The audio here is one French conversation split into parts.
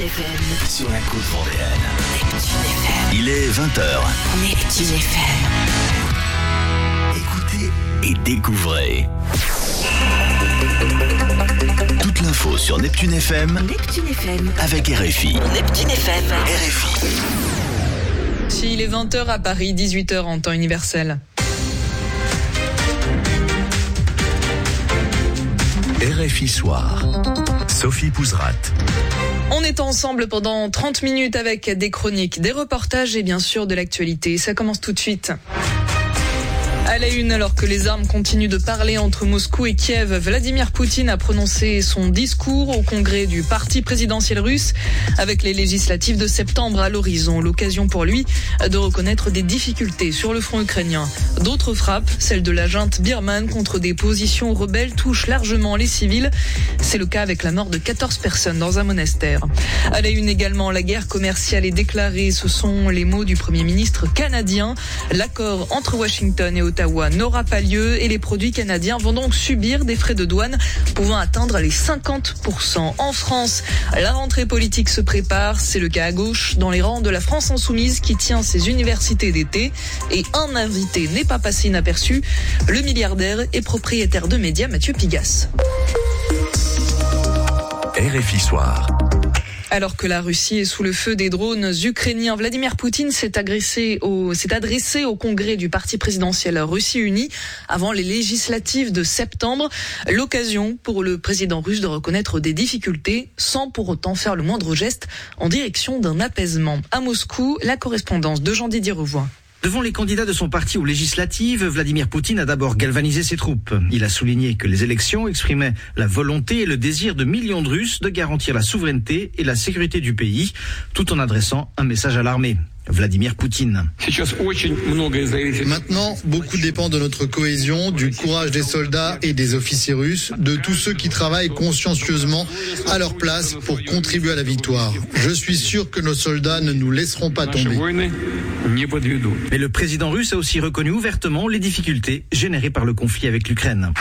FM. Sur la côte vendéenne. Neptune FM. Il est 20h. Neptune FM. Écoutez et découvrez. Toute l'info sur Neptune FM. Neptune FM. Avec RFI. Neptune FM. RFI. Si il est 20h à Paris, 18h en temps universel. RFI Soir. Sophie Pouzrat. On est ensemble pendant 30 minutes avec des chroniques, des reportages et bien sûr de l'actualité. Ça commence tout de suite. À la une, alors que les armes continuent de parler entre Moscou et Kiev, Vladimir Poutine a prononcé son discours au congrès du parti présidentiel russe avec les législatives de septembre à l'horizon. L'occasion pour lui de reconnaître des difficultés sur le front ukrainien. D'autres frappes, celle de la junte birmane contre des positions rebelles, touchent largement les civils. C'est le cas avec la mort de 14 personnes dans un monastère. À la une également, la guerre commerciale est déclarée. Ce sont les mots du Premier ministre canadien. L'accord entre Washington et Ottawa n'aura pas lieu et les produits canadiens vont donc subir des frais de douane pouvant atteindre les 50%. En France, la rentrée politique se prépare. C'est le cas à gauche dans les rangs de la France insoumise qui tient ses universités d'été. Et un invité n'est pas passé inaperçu, le milliardaire et propriétaire de médias Mathieu Pigasse. RFI Soir. Alors que la Russie est sous le feu des drones ukrainiens, Vladimir Poutine s'est adressé au congrès du parti présidentiel Russie Unie avant les législatives de septembre. L'occasion pour le président russe de reconnaître des difficultés sans pour autant faire le moindre geste en direction d'un apaisement. À Moscou, la correspondance de Jean-Didier Revoix. Devant les candidats de son parti aux législatives, Vladimir Poutine a d'abord galvanisé ses troupes. Il a souligné que les élections exprimaient la volonté et le désir de millions de Russes de garantir la souveraineté et la sécurité du pays, tout en adressant un message à l'armée. Vladimir Poutine. Maintenant, beaucoup dépend de notre cohésion, du courage des soldats et des officiers russes, de tous ceux qui travaillent consciencieusement à leur place pour contribuer à la victoire. Je suis sûr que nos soldats ne nous laisseront pas tomber. Mais le président russe a aussi reconnu ouvertement les difficultés générées par le conflit avec l'Ukraine.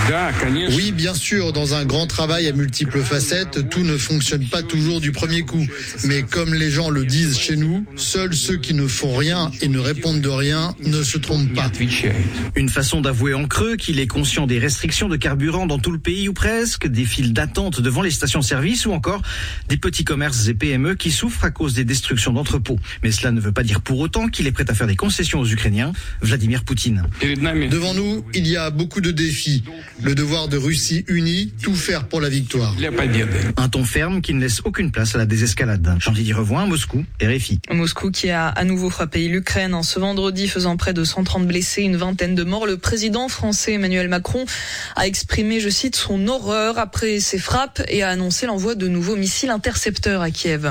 Oui, bien sûr, dans un grand travail à multiples facettes, tout ne fonctionne pas toujours du premier coup. Mais comme les gens le disent chez nous, seuls ceux qui ne font rien et ne répondent de rien ne se trompent pas. Une façon d'avouer en creux qu'il est conscient des restrictions de carburant dans tout le pays ou presque, des files d'attente devant les stations-service ou encore des petits commerces et PME qui souffrent à cause des destructions d'entrepôts. Mais cela ne veut pas dire pour autant qu'il est prêt à faire des concessions aux Ukrainiens. Vladimir Poutine. Devant nous, il y a beaucoup de défis. Le devoir de Russie unie, tout faire pour la victoire. Un ton ferme qui ne laisse aucune place à la désescalade. Jean-Didier Revoix, Moscou, RFI. Moscou qui a à nouveau frappé l'Ukraine ce vendredi, faisant près de 130 blessés, une vingtaine de morts. Le président français Emmanuel Macron a exprimé, je cite, son horreur après ces frappes et a annoncé l'envoi de nouveaux missiles intercepteurs à Kiev.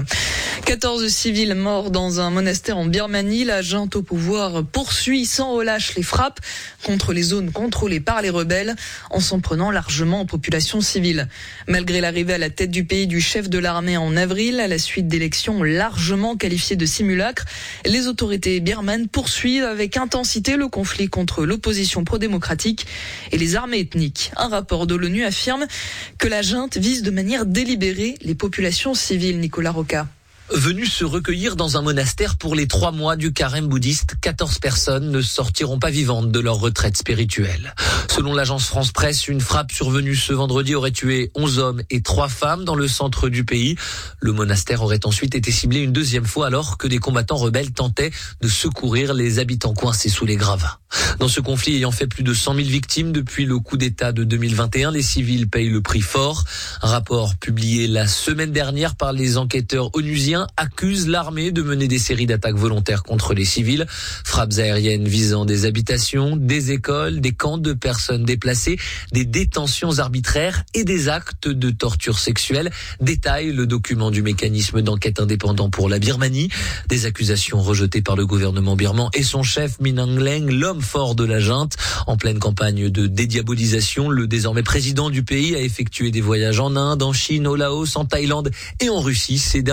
14 civils morts dans un monastère en Birmanie. La junte au pouvoir poursuit sans relâche les frappes contre les zones contrôlées par les rebelles en s'en prenant largement aux populations civiles. Malgré l'arrivée à la tête du pays du chef de l'armée en avril, à la suite d'élections largement qualifiées de simulacres, les autorités birmanes poursuivent avec intensité le conflit contre l'opposition pro-démocratique et les armées ethniques. Un rapport de l'ONU affirme que la junte vise de manière délibérée les populations civiles. Nicolas Roca. Venus se recueillir dans un monastère pour les 3 mois du carême bouddhiste, 14 personnes ne sortiront pas vivantes de leur retraite spirituelle. Selon l'agence France Presse, une frappe survenue ce vendredi aurait tué 11 hommes et 3 femmes dans le centre du pays. Le monastère aurait ensuite été ciblé une deuxième fois alors que des combattants rebelles tentaient de secourir les habitants coincés sous les gravats. Dans ce conflit ayant fait plus de 100 000 victimes depuis le coup d'État de 2021, les civils payent le prix fort. Un rapport publié la semaine dernière par les enquêteurs onusiens accuse l'armée de mener des séries d'attaques volontaires contre les civils. Frappes aériennes visant des habitations, des écoles, des camps de personnes déplacées, des détentions arbitraires et des actes de torture sexuelle. Détaille le document du mécanisme d'enquête indépendant pour la Birmanie. Des accusations rejetées par le gouvernement birman et son chef Min Aung Hlaing, l'homme fort de la junte. En pleine campagne de dédiabolisation, le désormais président du pays a effectué des voyages en Inde, en Chine, au Laos, en Thaïlande et en Russie ces derniers mois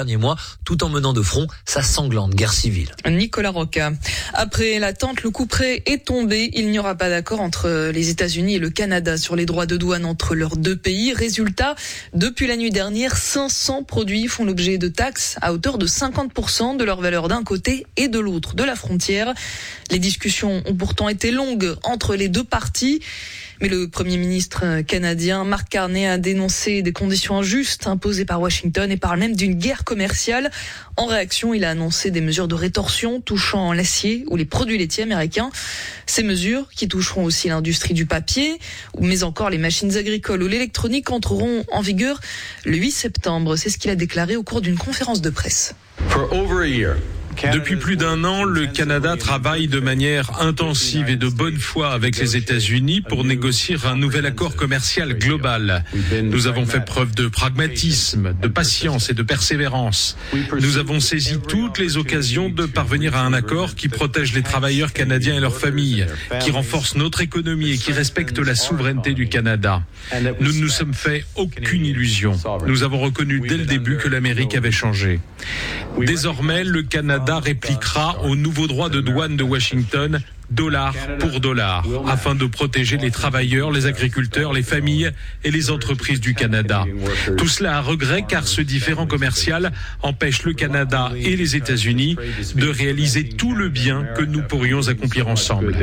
tout en menant de front sa sanglante guerre civile. Nicolas Roca. Après l'attente, le coup près est tombé. Il n'y aura pas d'accord entre les États-Unis et le Canada sur les droits de douane entre leurs deux pays. Résultat, depuis la nuit dernière, 500 produits font l'objet de taxes à hauteur de 50% de leur valeur d'un côté et de l'autre de la frontière. Les discussions ont pourtant été longues entre les deux parties. Mais le Premier ministre canadien Mark Carney a dénoncé des conditions injustes imposées par Washington et parle même d'une guerre commerciale. En réaction, il a annoncé des mesures de rétorsion touchant l'acier ou les produits laitiers américains. Ces mesures, qui toucheront aussi l'industrie du papier, mais encore les machines agricoles ou l'électronique, entreront en vigueur le 8 septembre. C'est ce qu'il a déclaré au cours d'une conférence de presse. Depuis plus d'un an, le Canada travaille de manière intensive et de bonne foi avec les États-Unis pour négocier un nouvel accord commercial global. Nous avons fait preuve de pragmatisme, de patience et de persévérance. Nous avons saisi toutes les occasions de parvenir à un accord qui protège les travailleurs canadiens et leurs familles, qui renforce notre économie et qui respecte la souveraineté du Canada. Nous ne nous sommes fait aucune illusion. Nous avons reconnu dès le début que l'Amérique avait changé. Désormais, le Canada répliquera aux nouveaux droits de douane de Washington dollar pour dollar, afin de protéger les travailleurs, les agriculteurs, les familles et les entreprises du Canada. Tout cela à regret car ce différend commercial empêche le Canada et les États-Unis de réaliser tout le bien que nous pourrions accomplir ensemble.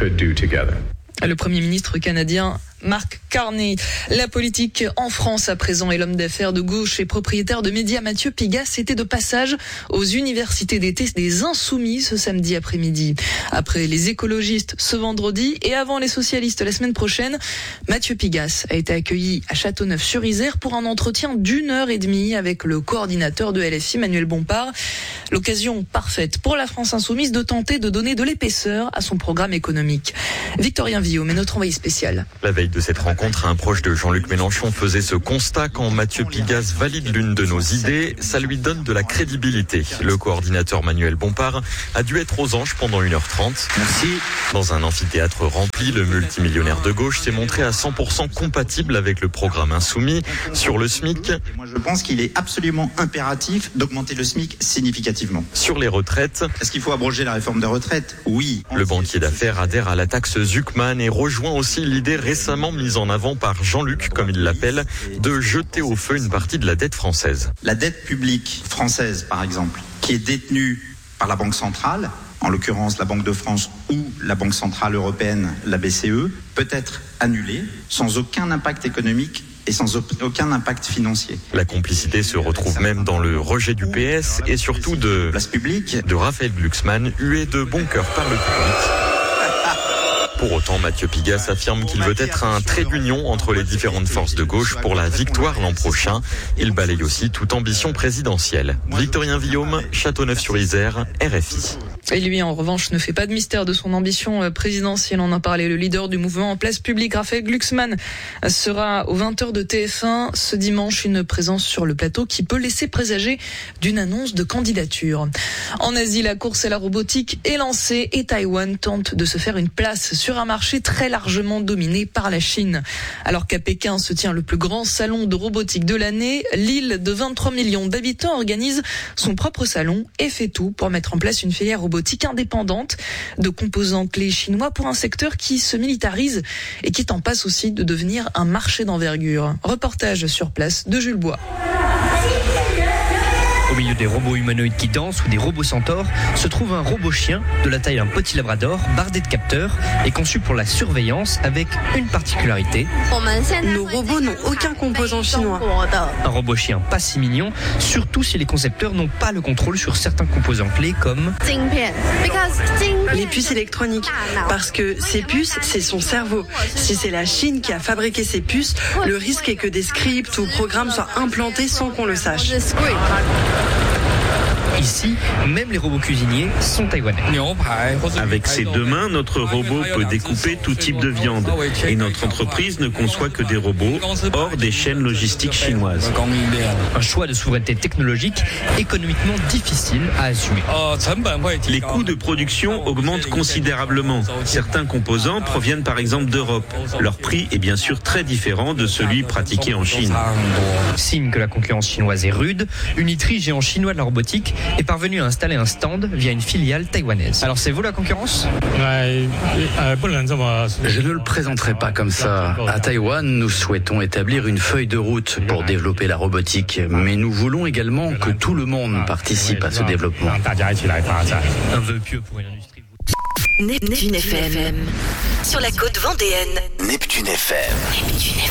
Le Premier ministre canadien Mark Carney. La politique en France à présent et l'homme d'affaires de gauche et propriétaire de médias Mathieu Pigasse était de passage aux universités d'été des Insoumis ce samedi après-midi. Après les écologistes ce vendredi et avant les socialistes la semaine prochaine, Mathieu Pigasse a été accueilli à Châteauneuf-sur-Isère pour un entretien d'1h30 avec le coordinateur de LFI, Manuel Bompard. L'occasion parfaite pour la France Insoumise de tenter de donner de l'épaisseur à son programme économique. Victorien Villaume est notre envoyé spécial. La veille de cette rencontre, un proche de Jean-Luc Mélenchon faisait ce constat: quand Mathieu Pigasse valide l'une de nos idées, ça lui donne de la crédibilité. Le coordinateur Manuel Bompard a dû être aux anges pendant 1h30. Merci. Dans un amphithéâtre rempli, le multimillionnaire de gauche s'est montré à 100% compatible avec le programme Insoumis. Sur le SMIC, moi je pense qu'il est absolument impératif d'augmenter le SMIC significativement. Sur les retraites, est-ce qu'il faut abroger la réforme des retraites? Oui. Le banquier d'affaires adhère à la taxe Zuckman et rejoint aussi l'idée récemment mise en avant par Jean-Luc, comme il l'appelle, de jeter au feu une partie de la dette française. La dette publique française, par exemple, qui est détenue par la Banque centrale, en l'occurrence la Banque de France ou la Banque centrale européenne, la BCE, peut être annulée sans aucun impact économique et sans aucun impact financier. La complicité se retrouve même dans le rejet du PS et surtout de Raphaël Glucksmann, hué de bon cœur par le public. Pour autant, Mathieu Pigasse affirme qu'il veut être un trait d'union entre les différentes forces de gauche pour la victoire l'an prochain. Il balaye aussi toute ambition présidentielle. Victorien Villaume, Châteauneuf-sur-Isère, RFI. Et lui, en revanche, ne fait pas de mystère de son ambition présidentielle. On en parlait, le leader du mouvement En Place Publique, Raphaël Glucksmann, sera aux 20h de TF1 ce dimanche. Une présence sur le plateau qui peut laisser présager d'une annonce de candidature. En Asie, la course à la robotique est lancée et Taïwan tente de se faire une place sur un marché très largement dominé par la Chine. Alors qu'à Pékin se tient le plus grand salon de robotique de l'année, l'île de 23 millions d'habitants organise son propre salon et fait tout pour mettre en place une filière robotique indépendante de composants clés chinois pour un secteur qui se militarise et qui est en passe aussi de devenir un marché d'envergure. Reportage sur place de Jules Bois. Au milieu des robots humanoïdes qui dansent ou des robots centaures se trouve un robot chien de la taille d'un petit labrador bardé de capteurs et conçu pour la surveillance avec une particularité. Nos robots n'ont aucun composant chinois. Un robot chien pas si mignon, surtout si les concepteurs n'ont pas le contrôle sur certains composants clés comme les puces électroniques. Parce que ces puces, c'est son cerveau. Si c'est la Chine qui a fabriqué ces puces, le risque est que des scripts ou programmes soient implantés sans qu'on le sache. Ici, même les robots cuisiniers sont taïwanais. Avec ses 2 mains, notre robot peut découper tout type de viande. Et notre entreprise ne conçoit que des robots hors des chaînes logistiques chinoises. Un choix de souveraineté technologique économiquement difficile à assumer. Les coûts de production augmentent considérablement. Certains composants proviennent par exemple d'Europe. Leur prix est bien sûr très différent de celui pratiqué en Chine. Signe que la concurrence chinoise est rude, Unitree, géant chinois de la robotique, est parvenu à installer un stand via une filiale taïwanaise. Alors c'est vous la concurrence ? Je ne le présenterai pas comme ça. À Taïwan, nous souhaitons établir une feuille de route pour développer la robotique, mais nous voulons également que tout le monde participe à ce développement. Un vœu pieux pour une industrie. Neptune FM. Sur la côte vendéenne. Neptune FM.